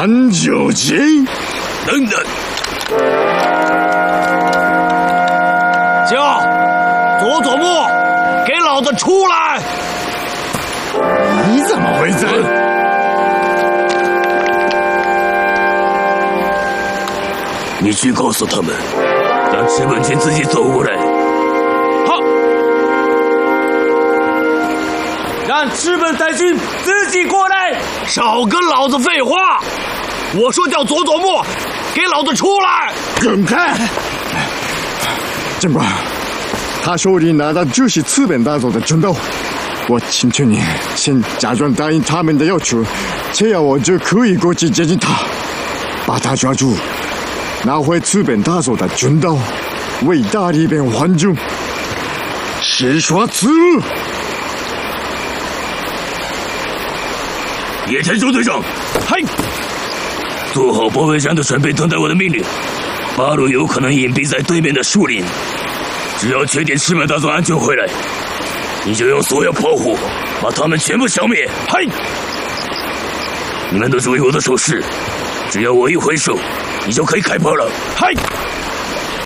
三九斤， 等等， 叫佐佐木，给老子出来！ 你怎么回事？ 你去告诉他们，让赤本君自己走过来。 好，让赤本太君自己过来。少跟老子废话！我说叫佐佐木，给老子出来！ 滚开！警官，他手里拿的就是赤本大佐的军刀。我请求你先假装答应他们的要求，这样我就可以过去接近他，把他抓住，拿回赤本大佐的军刀，为大日本还军。实说此路。 野田中队长， 嘿， 做好包围战的准备，等待我的命令。八路有可能隐蔽在对面的树林，只要确定赤本大佐安全回来，你就用所有炮火把他们全部消灭。 嘿， 你们都注意我的手势，只要我一挥手，你就可以开炮了。 嘿。